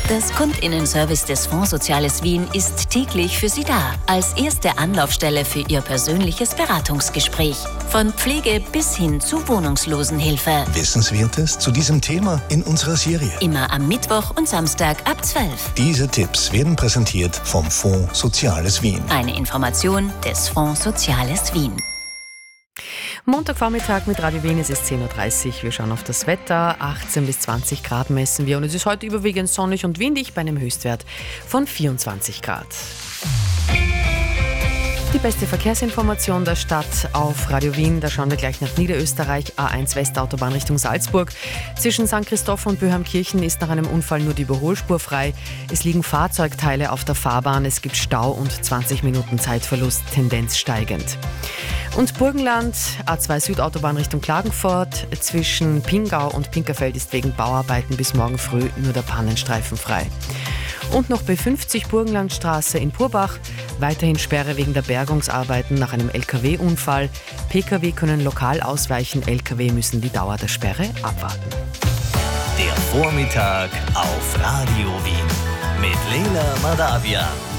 Das Kundinnenservice des Fonds Soziales Wien ist täglich für Sie da, als erste Anlaufstelle für Ihr persönliches Beratungsgespräch. Von Pflege bis hin zu Wohnungslosenhilfe. Wissenswertes zu diesem Thema in unserer Serie. Immer am Mittwoch und Samstag ab 12. Diese Tipps werden präsentiert vom Fonds Soziales Wien. Eine Information des Fonds Soziales Wien. Montagvormittag mit Radio Wien, es ist 10.30 Uhr. Wir schauen auf das Wetter. 18 bis 20 Grad messen wir und es ist heute überwiegend sonnig und windig bei einem Höchstwert von 24 Grad. Die beste Verkehrsinformation der Stadt auf Radio Wien. Da schauen wir gleich nach Niederösterreich. A1 Westautobahn Richtung Salzburg. Zwischen St. Christoph und Böhamkirchen ist nach einem Unfall nur die Überholspur frei. Es liegen Fahrzeugteile auf der Fahrbahn. Es gibt Stau und 20 Minuten Zeitverlust, Tendenz steigend. Und Burgenland, A2 Südautobahn Richtung Klagenfurt. Zwischen Pingau und Pinkerfeld ist wegen Bauarbeiten bis morgen früh nur der Pannenstreifen frei. Und noch B50 Burgenlandstraße in Purbach. Weiterhin Sperre wegen der Bergungsarbeiten nach einem LKW-Unfall. Pkw können lokal ausweichen, LKW müssen die Dauer der Sperre abwarten. Der Vormittag auf Radio Wien mit Leila Madavia.